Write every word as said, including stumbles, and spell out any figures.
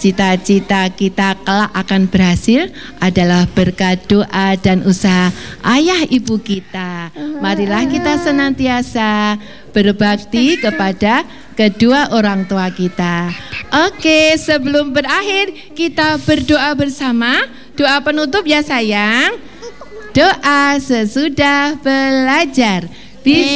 cita-cita kita kelak akan berhasil adalah berkat doa dan usaha ayah ibu kita. Marilah kita senantiasa berbakti kepada kedua orang tua kita. Oke, sebelum berakhir kita berdoa bersama. Doa penutup ya sayang. Doa sesudah belajar. Bis